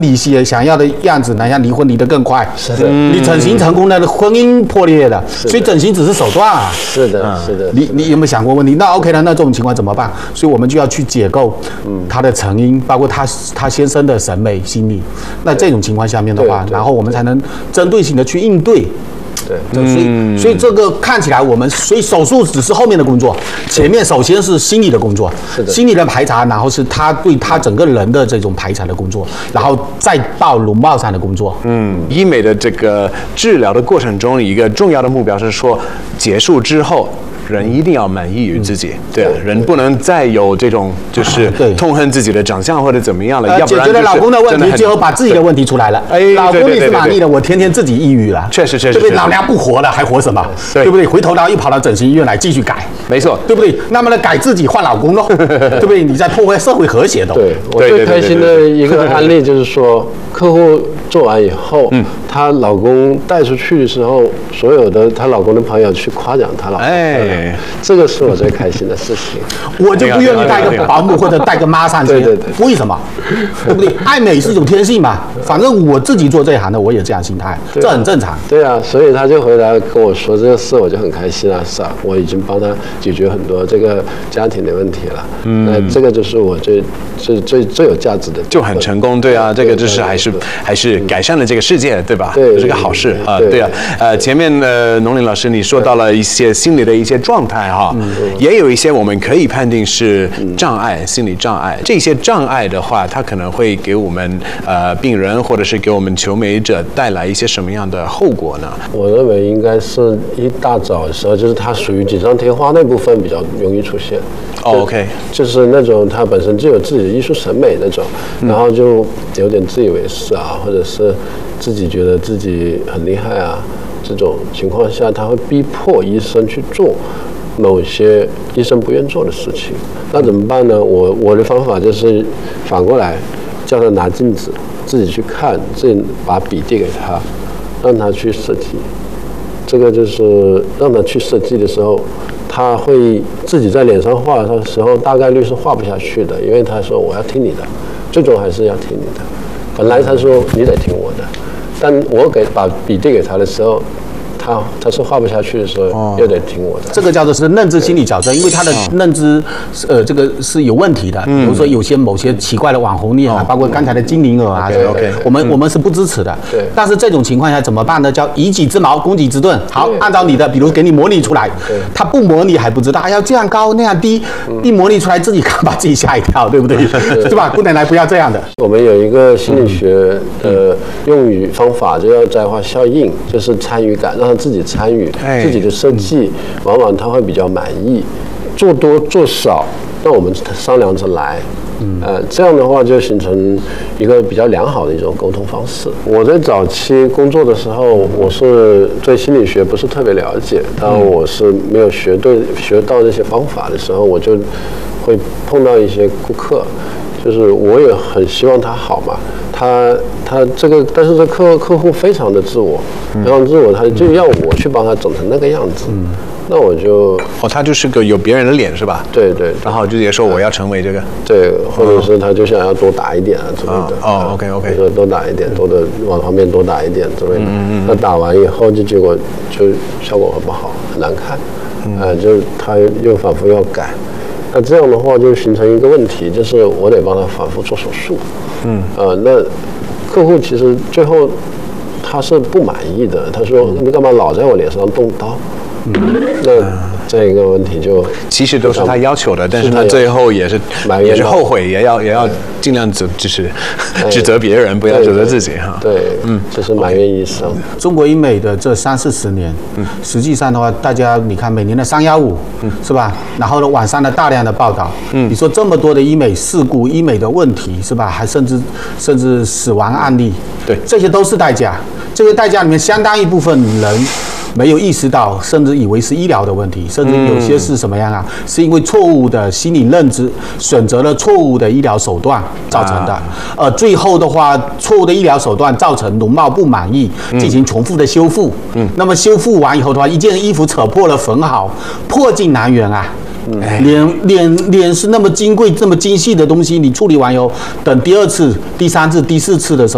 你想要的样子，哪样离婚离得更快？ 是的， 你整形成功了，婚姻破裂了，所以整形只是手段啊。 是的，是的。 你有没有想过问题？那 OK 了，那这种情况怎么办？所以我们就要去解构他的成因，包括他先生的审美心理。那这种情况下面的话，然后我们才能针对性的去应对。对，所以这个看起来所以手术只是后面的工作，前面首先是心理的工作，心理的排查，然后是他对他整个人的这种排查的工作，然后再到容貌上的工作。 医美的这个治疗的过程中，一个重要的目标是说，结束之后。人一定要满意于自己，对啊，人不能再有这种就是痛恨自己的长相或者怎么样了，要不然解决了老公的问题，最后把自己的问题出来了。老公你是满意的，我天天自己抑郁了， 确实， 对不对？老娘不活了，还活什么？对不对？回头又跑到整形医院来继续改， 没错， 对不对？那么呢，改自己换老公喽，对不对？你在破坏社会和谐的。 对，我最开心的一个案例就是说，客户做完以后，她老公带出去的时候，所有的她老公的朋友去夸奖她老公。这个是我最开心的事情。 我就不愿意带个保姆或者带个妈上街，为什么？对不对？爱美是一种天性嘛，反正我自己做这一行的，我也这样心态，这很正常。 对啊，所以他就回来跟我说这个事，我就很开心啊，是啊，我已经帮他解决很多这个家庭的问题了。那这个就是我最有价值的， 就很成功。对啊，这个就是还是改善了这个世界，对吧？ 对， 是个好事啊。对啊，前面农林老师你说到了一些心理的一些状态哈，也有一些我们可以判定是障碍，心理障碍。这些障碍的话，它可能会给我们病人或者是给我们求美者带来一些什么样的后果呢？ 我认为应该是一大早的时候，就是它属于锦上添花那部分比较容易出现。 OK， 就是那种他本身就有自己的艺术审美那种，然后就有点自以为是啊，或者是自己觉得自己很厉害啊，这种情况下，他会逼迫医生去做某些医生不愿做的事情。那怎么办呢？我的方法就是反过来，叫他拿镜子自己去看，自己把笔递给他，让他去设计。这个就是让他去设计的时候，他会自己在脸上画的时候，大概率是画不下去的，因为他说我要听你的，最终还是要听你的。本来他说你得听我的，但我把笔递给他的时候，他是画不下去的时候，又得听我的。 这个叫做是认知心理矫正，因为他的认知这个是有问题的。比如说某些奇怪的网红脸啊，包括刚才的精灵耳啊，我们是不支持的。 对。 但是这种情况下怎么办呢？叫以己之矛攻己之盾。好，按照你的，比如给你模拟出来，他不模拟还不知道，要这样高那样低，一模拟出来自己看把自己吓一跳，对不对？是吧？不要这样的。 我们有一个心理学的用语方法，就叫摘化效应，就是参与感，让他自己参与自己的设计，往往他会比较满意。做多做少，那我们商量着来。这样的话就形成一个比较良好的一种沟通方式。我在早期工作的时候，我是对心理学不是特别了解，当我是没有学到这些方法的时候，我就会碰到一些顾客，就是我也很希望他好嘛，他这个，但是这客户非常的自我，非常自我，他就要我去帮他整成那个样子。那我就他就是个有别人的脸是吧？ 对对， 然后就直接说我要成为这个， 对，或者是他就想要多打一点啊之类的。 OK， 说多打一点，往旁边多打一点之类的。那打完以后结果就效果很不好，很难看。就是他又反复要改。那这样的话就形成一个问题，就是我得帮他反复做手术。那客户其实最后他是不满意的，他说你干嘛老在我脸上动刀？那这个问题就其实都是他要求的，但是他最后也是后悔，也要尽量就是指责别人，不要指责自己哈。 对，就是埋怨医生。 中国医美的这30-40年，实际上的话，大家你看每年的315，是吧？然后呢，网上的大量的报道，你说这么多的医美事故、医美的问题，是吧？还甚至死亡案例， 对， 这些都是代价。这些代价里面，相当一部分人没有意识到，甚至以为是医疗的问题，甚至有些是什么样啊？是因为错误的心理认知，选择了错误的医疗手段造成的。最后的话，错误的医疗手段造成容貌不满意，进行重复的修复。那么修复完以后的话，一件衣服扯破了缝好，破镜难圆啊。脸是那么金贵、这么精细的东西，你处理完以后，等第2次、第3次、第4次的时候。